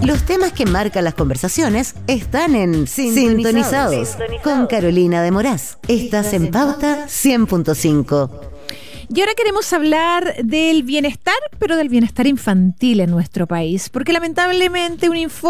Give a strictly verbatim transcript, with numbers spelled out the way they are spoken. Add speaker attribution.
Speaker 1: Los temas que marcan las conversaciones están en Sintonizados, Sintonizados. Con Carolina de Moraz. Estás en Pauta cien punto cinco.
Speaker 2: Y ahora queremos hablar del bienestar, pero del bienestar infantil en nuestro país, porque lamentablemente un informe